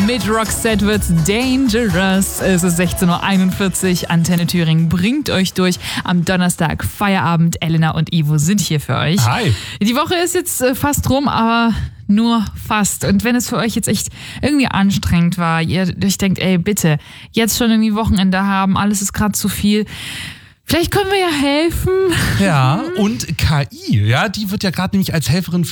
Mit Roxette wird's dangerous. Es ist 16.41 Uhr. Antenne Thüringen bringt euch durch. Am Donnerstag Feierabend. Elena und Ivo sind hier für euch. Hi. Die Woche ist jetzt fast rum, aber nur fast. Und wenn es für euch jetzt echt irgendwie anstrengend war, ihr euch denkt, ey, bitte, jetzt schon irgendwie Wochenende haben, alles ist gerade zu viel. Vielleicht können wir ja helfen. Ja, und KI, ja, die wird ja gerade nämlich als Helferin